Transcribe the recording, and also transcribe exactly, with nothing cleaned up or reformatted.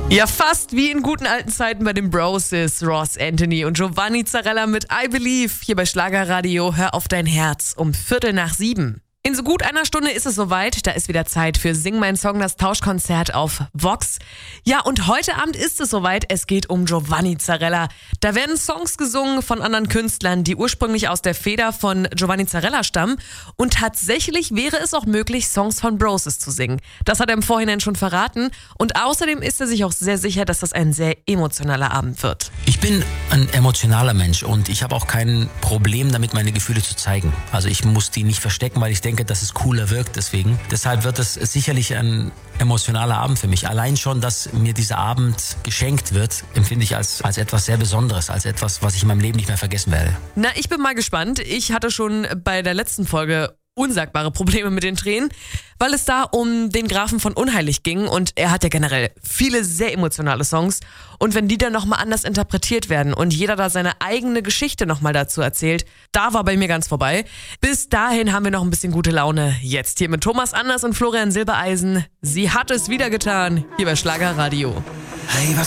Ja, fast wie in guten alten Zeiten bei den Broses, Ross Anthony und Giovanni Zarella mit I Believe hier bei Schlagerradio. Hör auf dein Herz um Viertel nach sieben. In so gut einer Stunde ist es soweit. Da ist wieder Zeit für Sing mein Song, das Tauschkonzert auf Vox. Ja, und heute Abend ist es soweit. Es geht um Giovanni Zarella. Da werden Songs gesungen von anderen Künstlern, die ursprünglich aus der Feder von Giovanni Zarella stammen. Und tatsächlich wäre es auch möglich, Songs von Broses zu singen. Das hat er im Vorhinein schon verraten. Und außerdem ist er sich auch sehr sicher, dass das ein sehr emotionaler Abend wird. Ich bin ein emotionaler Mensch und ich habe auch kein Problem damit, meine Gefühle zu zeigen. Also ich muss die nicht verstecken, weil ich denke, dass es cooler wirkt deswegen. Deshalb wird es sicherlich ein emotionaler Abend für mich. Allein schon, dass mir dieser Abend geschenkt wird, empfinde ich als, als etwas sehr Besonderes, als etwas, was ich in meinem Leben nicht mehr vergessen werde. Na, ich bin mal gespannt. Ich hatte schon bei der letzten Folge unsagbare Probleme mit den Tränen, weil es da um den Grafen von Unheilig ging und er hat ja generell viele sehr emotionale Songs und wenn die dann nochmal anders interpretiert werden und jeder da seine eigene Geschichte nochmal dazu erzählt, da war bei mir ganz vorbei. Bis dahin haben wir noch ein bisschen gute Laune. Jetzt hier mit Thomas Anders und Florian Silbereisen. Sie hat es wieder getan, hier bei Schlagerradio. Hey, was